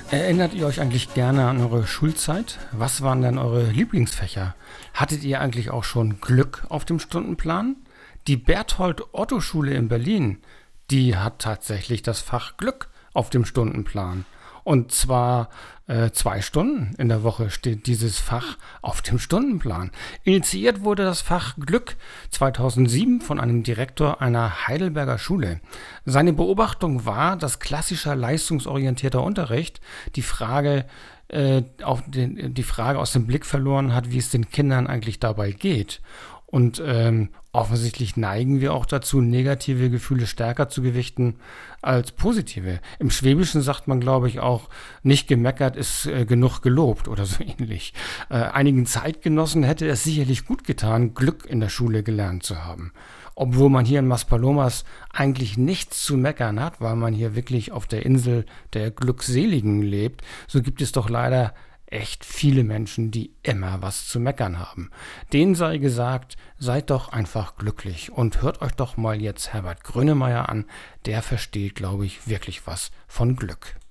Erinnert ihr euch eigentlich gerne an eure Schulzeit? Was waren denn eure Lieblingsfächer? Hattet ihr eigentlich auch schon Glück auf dem Stundenplan? Die Berthold-Otto-Schule in Berlin, die hat tatsächlich das Fach Glück auf dem Stundenplan. Und zwar 2 Stunden in der Woche steht dieses Fach auf dem Stundenplan. Initiiert wurde das Fach Glück 2007 von einem Direktor einer Heidelberger Schule. Seine Beobachtung war, dass klassischer leistungsorientierter Unterricht die Frage aus dem Blick verloren hat, wie es den Kindern eigentlich dabei geht. Und offensichtlich neigen wir auch dazu, negative Gefühle stärker zu gewichten als positive. Im Schwäbischen sagt man, glaube ich, auch, nicht gemeckert ist genug gelobt oder so ähnlich. Einigen Zeitgenossen hätte es sicherlich gut getan, Glück in der Schule gelernt zu haben. Obwohl man hier in Maspalomas eigentlich nichts zu meckern hat, weil man hier wirklich auf der Insel der Glückseligen lebt, so gibt es doch leider echt viele Menschen, die immer was zu meckern haben. Denen sei gesagt, seid doch einfach glücklich und hört euch doch mal jetzt Herbert Grönemeyer an. Der versteht, glaube ich, wirklich was von Glück.